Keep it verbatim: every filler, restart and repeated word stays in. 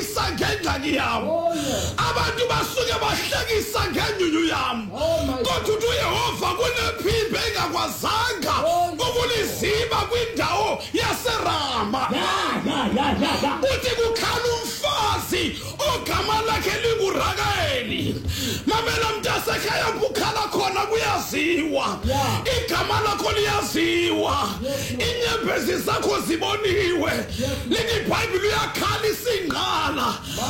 bahlekisa ngendlaki yami abantu basuke bahlekisa ngenyunyu yami kodwa uYehova kunephimbo engakwazanga ukuliziba kwindawo yaseRama uthi kukhala umfazi ogama lakhe linguRakeli mamela mntasekhaya ukukhala khona kuyaziwa igama lakho liyaziwa inyembezi zakho ziboniwe lithi iBhayibheli uyakhala isingqala